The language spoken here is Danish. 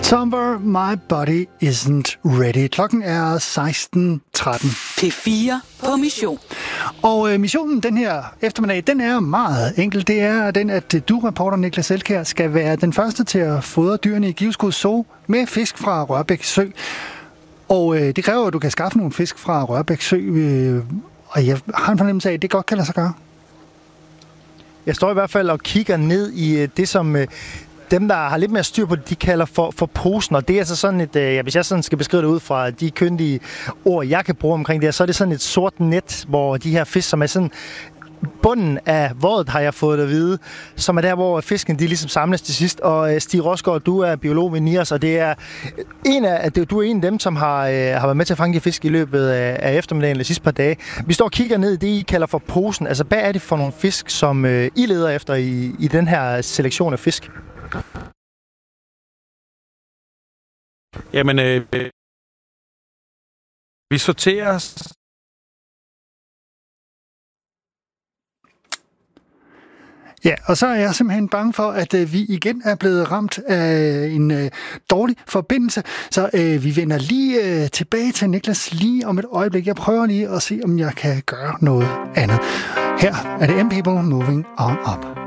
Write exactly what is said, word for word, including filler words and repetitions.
Somewhere My Body Isn't Ready. Klokken er seksten tretten. P fire på mission. Og øh, missionen den her eftermiddag, den er meget enkel. Det er den, at du, reporter Niklas Elkjær, skal være den første til at fodre dyrene i Givskud Zoo med fisk fra Rørbæk Sø. Og øh, det kræver, at du kan skaffe nogle fisk fra Rørbæk Sø. Øh, og jeg har en fornemmelse af, at det godt kan lade sig gøre. Jeg står i hvert fald og kigger ned i det, som dem, der har lidt mere styr på det, de kalder for, for posen. Og det er altså sådan et, ja, hvis jeg sådan skal beskrive det ud fra de kyndige ord, jeg kan bruge omkring det, så er det sådan et sort net, hvor de her fisk, som er sådan bunden af vådet, har jeg fået at vide, som er der, hvor fisken de ligesom samles til sidst. Og Stig Rosgaard, du er biolog ved Nias, og det er en af, du er en af dem, som har, har været med til at fange de fisk i løbet af, af eftermiddagen eller sidste par dage. Vi står og kigger ned i det, I kalder for posen. Altså, hvad er det for nogle fisk, som uh, I leder efter i, i den her selektion af fisk? Jamen, øh, vi sorterer... Ja, og så er jeg simpelthen bange for, at øh, vi igen er blevet ramt af en øh, dårlig forbindelse. Så øh, vi vender lige øh, tilbage til Niklas lige om et øjeblik. Jeg prøver lige at se, om jeg kan gøre noget andet. Her er det M People Moving On Up.